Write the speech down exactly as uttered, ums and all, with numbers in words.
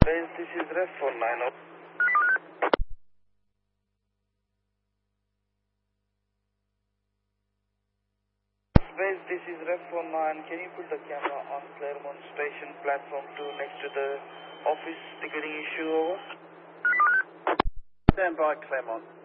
Base, this is Ref four nine. Base, this is Ref four nine. Can you put the camera on Claremont Station, platform two, next to the office ticketing issue, over? Stand by, Claremont.